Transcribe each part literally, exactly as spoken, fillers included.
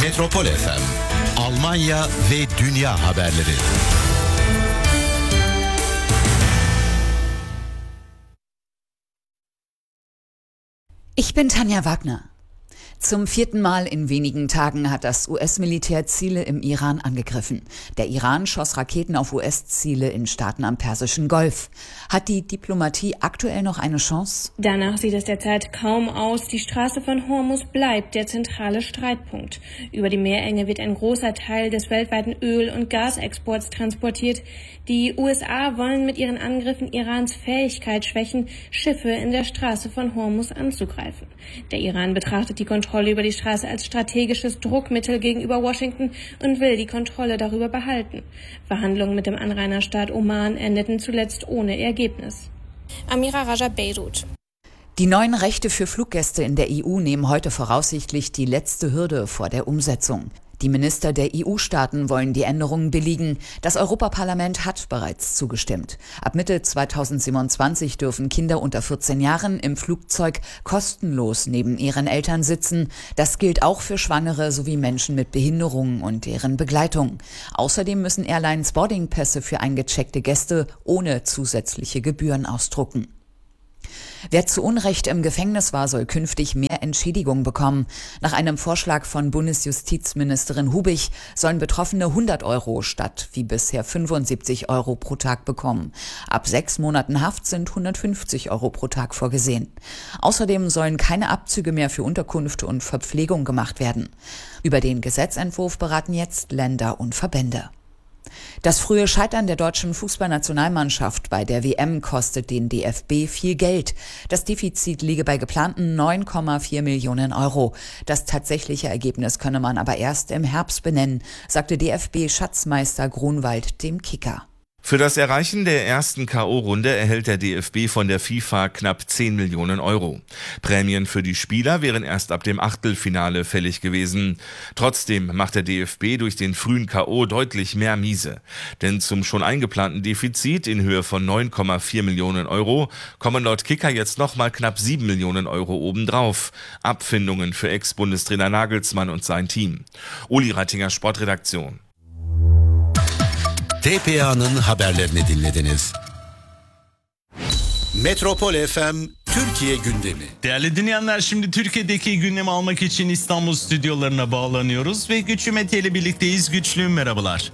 Metropol F M, Almanya ve dünya haberleri. Ich bin Tanja Wagner. Zum vierten Mal in wenigen Tagen hat das U S-Militär Ziele im Iran angegriffen. Der Iran schoss Raketen auf U S-Ziele in Staaten am Persischen Golf. Hat die Diplomatie aktuell noch eine Chance? Danach sieht es derzeit kaum aus. Die Straße von Hormuz bleibt der zentrale Streitpunkt. Über die Meerenge wird ein großer Teil des weltweiten Öl- und Gasexports transportiert. Die U S A wollen mit ihren Angriffen Irans Fähigkeit schwächen, Schiffe in der Straße von Hormuz anzugreifen. Der Iran betrachtet die Kontrolle über die Straße als strategisches Druckmittel gegenüber Washington und will die Kontrolle darüber behalten. Verhandlungen mit dem Anrainerstaat Oman endeten zuletzt ohne Ergebnis. Amira Raja, Beirut. Die neuen Rechte für Fluggäste in der E U nehmen heute voraussichtlich die letzte Hürde vor der Umsetzung. Die Minister der E U-Staaten wollen die Änderungen billigen. Das Europaparlament hat bereits zugestimmt. Ab Mitte zweitausendsiebenundzwanzig dürfen Kinder unter vierzehn Jahren im Flugzeug kostenlos neben ihren Eltern sitzen. Das gilt auch für Schwangere sowie Menschen mit Behinderungen und deren Begleitung. Außerdem müssen Airlines Boardingpässe für eingecheckte Gäste ohne zusätzliche Gebühren ausdrucken. Wer zu Unrecht im Gefängnis war, soll künftig mehr Entschädigung bekommen. Nach einem Vorschlag von Bundesjustizministerin Hubig sollen Betroffene hundert Euro statt wie bisher fünfundsiebzig Euro pro Tag bekommen. Ab sechs Monaten Haft sind hundertfünfzig Euro pro Tag vorgesehen. Außerdem sollen keine Abzüge mehr für Unterkunft und Verpflegung gemacht werden. Über den Gesetzentwurf beraten jetzt Länder und Verbände. Das frühe Scheitern der deutschen Fußballnationalmannschaft bei der W M kostet den D F B viel Geld. Das Defizit liege bei geplanten neun Komma vier Millionen Euro. Das tatsächliche Ergebnis könne man aber erst im Herbst benennen, sagte D F B-Schatzmeister Grunwald dem Kicker. Für das Erreichen der ersten K O-Runde erhält der D F B von der FIFA knapp zehn Millionen Euro. Prämien für die Spieler wären erst ab dem Achtelfinale fällig gewesen. Trotzdem macht der D F B durch den frühen K O deutlich mehr Miese. Denn zum schon eingeplanten Defizit in Höhe von neun Komma vier Millionen Euro kommen laut Kicker jetzt nochmal knapp sieben Millionen Euro obendrauf. Abfindungen für Ex-Bundestrainer Nagelsmann und sein Team. Uli Reitinger, Sportredaktion. T P A'nın haberlerini dinlediniz. Metropol F M Türkiye gündemi. Değerli dinleyenler, şimdi Türkiye'deki gündemi almak için İstanbul stüdyolarına bağlanıyoruz ve Güçlü Mete ile birlikteyiz. Güçlü, merhabalar.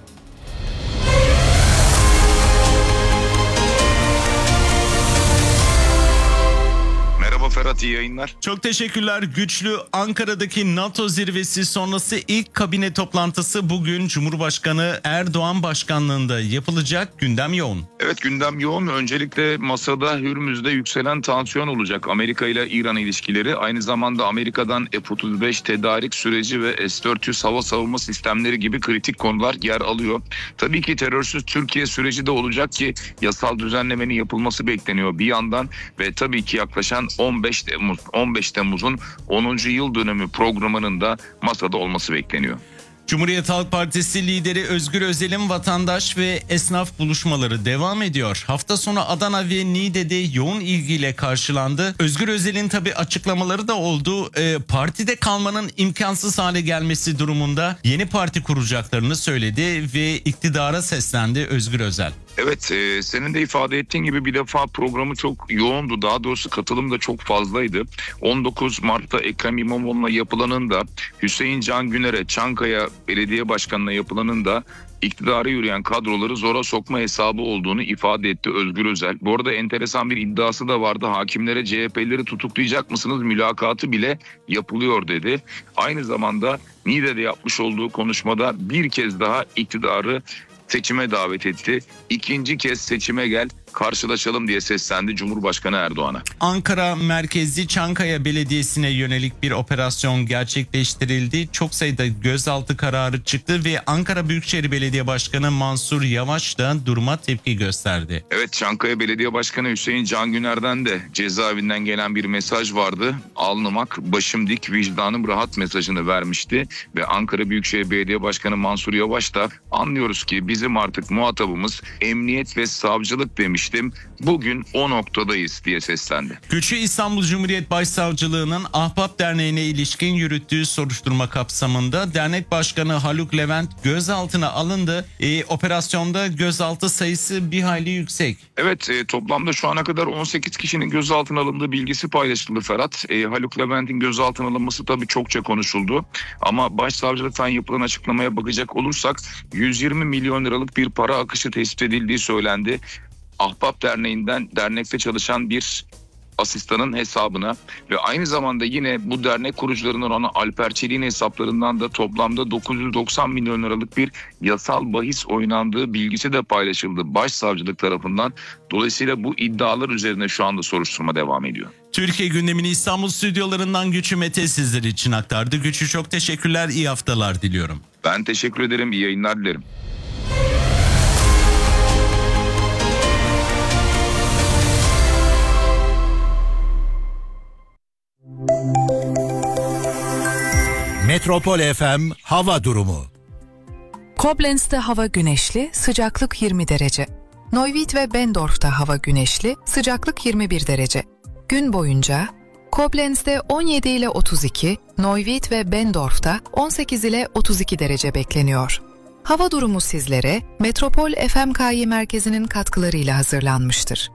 Ferhat, iyi yayınlar. Çok teşekkürler Güçlü. Ankara'daki NATO zirvesi sonrası ilk kabine toplantısı bugün Cumhurbaşkanı Erdoğan başkanlığında yapılacak. Gündem yoğun. Evet, gündem yoğun. Öncelikle masada Hürmüz'de yükselen tansiyon olacak. Amerika ile İran ilişkileri, aynı zamanda Amerika'dan F otuz beş tedarik süreci ve S dört yüz hava savunma sistemleri gibi kritik konular yer alıyor. Tabii ki terörsüz Türkiye süreci de olacak ki yasal düzenlemenin yapılması bekleniyor bir yandan ve tabii ki yaklaşan on beş Temmuz on beş Temmuz'un onuncu yıl dönümü programının da masada olması bekleniyor. Cumhuriyet Halk Partisi lideri Özgür Özel'in vatandaş ve esnaf buluşmaları devam ediyor. Hafta sonu Adana ve Niğde'de yoğun ilgiyle karşılandı. Özgür Özel'in tabii açıklamaları da oldu. E, partide kalmanın imkansız hale gelmesi durumunda yeni parti kuracaklarını söyledi ve iktidara seslendi Özgür Özel. Evet, e, senin de ifade ettiğin gibi bir defa programı çok yoğundu. Daha doğrusu katılım da çok fazlaydı. on dokuz Mart'ta Ekrem İmamoğlu'na yapılanın da, Hüseyin Can Güner'e, Çankaya Belediye Başkanı'na yapılanın da iktidara yürüyen kadroları zora sokma hesabı olduğunu ifade etti Özgür Özel. Bu arada enteresan bir iddiası da vardı. Hakimlere C H P'lileri tutuklayacak mısınız mülakatı bile yapılıyor dedi. Aynı zamanda Niğde'de yapmış olduğu konuşmada bir kez daha iktidarı seçime davet etti. İkinci kez seçime gel, karşılaşalım diye seslendi Cumhurbaşkanı Erdoğan'a. Ankara merkezli Çankaya Belediyesi'ne yönelik bir operasyon gerçekleştirildi. Çok sayıda gözaltı kararı çıktı ve Ankara Büyükşehir Belediye Başkanı Mansur Yavaş da duruma tepki gösterdi. Evet, Çankaya Belediye Başkanı Hüseyin Can Güner'den de cezaevinden gelen bir mesaj vardı. Alnım ak, başım dik, vicdanım rahat mesajını vermişti ve Ankara Büyükşehir Belediye Başkanı Mansur Yavaş da anlıyoruz ki bizim artık muhatabımız emniyet ve savcılık demiş. demiştim. Bugün o noktadayız diye seslendi. Güçlü İstanbul Cumhuriyet Başsavcılığı'nın Ahbap Derneği'ne ilişkin yürüttüğü soruşturma kapsamında dernek başkanı Haluk Levent gözaltına alındı. E, operasyonda gözaltı sayısı bir hayli yüksek. Evet, e, toplamda şu ana kadar on sekiz kişinin gözaltına alındığı bilgisi paylaşıldı Ferhat. E, Haluk Levent'in gözaltına alınması tabii çokça konuşuldu. Ama başsavcılıktan yapılan açıklamaya bakacak olursak yüz yirmi milyon liralık bir para akışı tespit edildiği söylendi. Ahbap Derneği'nden dernekte çalışan bir asistanın hesabına ve aynı zamanda yine bu dernek kurucularından olan Alper Çelik'in hesaplarından da toplamda dokuz yüz doksan milyon liralık bir yasal bahis oynandığı bilgisi de paylaşıldı başsavcılık tarafından. Dolayısıyla bu iddialar üzerine şu anda soruşturma devam ediyor. Türkiye gündemini İstanbul stüdyolarından Güçlü Mete sizler için aktardı. Güçlü, çok teşekkürler, iyi haftalar diliyorum. Ben teşekkür ederim, iyi yayınlar dilerim. Metropol F M hava durumu. Koblenz'de hava güneşli, sıcaklık yirmi derece. Neuwied ve Bendorf'ta hava güneşli, sıcaklık yirmi bir derece. Gün boyunca Koblenz'de on yedi ile otuz iki, Neuwied ve Bendorf'ta on sekiz ile otuz iki derece bekleniyor. Hava durumu sizlere Metropol F M K Y merkezinin katkılarıyla hazırlanmıştır.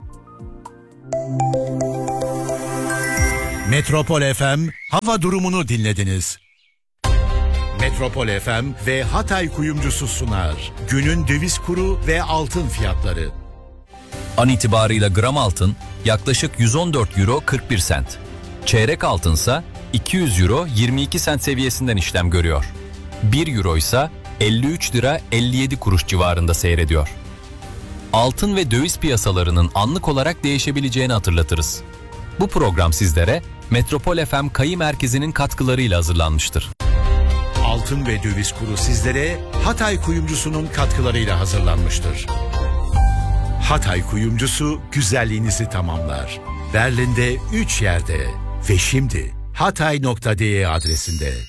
Metropol F M hava durumunu dinlediniz. Metropol F M ve Hatay Kuyumcusu sunar. Günün döviz kuru ve altın fiyatları. An itibarıyla gram altın yaklaşık yüz on dört euro kırk bir sent. Çeyrek altınsa iki yüz euro yirmi iki sent seviyesinden işlem görüyor. bir euro ise elli üç lira elli yedi kuruş civarında seyrediyor. Altın ve döviz piyasalarının anlık olarak değişebileceğini hatırlatırız. Bu program sizlere Metropol F M K Y merkezinin katkılarıyla hazırlanmıştır. Altın ve döviz kuru sizlere Hatay Kuyumcusu'nun katkılarıyla hazırlanmıştır. Hatay Kuyumcusu güzelliğinizi tamamlar. Berlin'de üç yerde ve şimdi hatay nokta de adresinde.